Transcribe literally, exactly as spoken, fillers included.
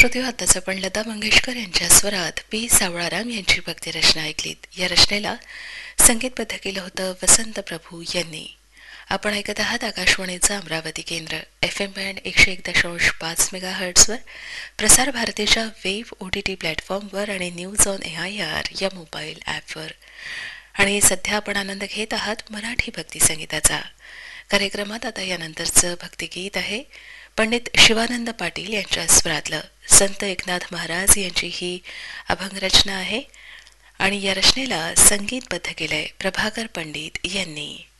श्रोते, आताच आपण लता मंगेशकर यांच्या स्वरात पी सावळाराम यांची भक्ती रचना ऐकलीत. या रचनेला संगीतबद्ध केलं होतं वसंत प्रभू यांनी. आपण ऐकत आहात आकाशवाणीचं अमरावती केंद्र. एफ एम बँड एकशे एक दशांश पाच मेगा हर्ट्सवर, प्रसार भारतीच्या वेव्ह ओ टी टी प्लॅटफॉर्मवर आणि news on A I R या मोबाईल ॲपवर. आणि सध्या आपण आनंद घेत आहात मराठी भक्ती संगीताचा. कार्यक्रमात आता यानंतरचं भक्तिगीत आहे पंडित शिवानंद पाटील यांच्या स्वरातलं. संत एकनाथ महाराज यांची ही अभंग रचना आहे आणि या रचनेला संगीतबद्ध केलंय प्रभाकर पंडित यांनी.